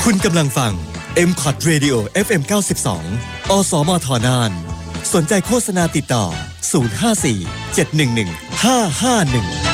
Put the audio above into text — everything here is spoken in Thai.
คุณกำลังฟัง MCOT Radio FM 92 อสมทน่านสนใจโฆษณาติดต่อ 054 711 551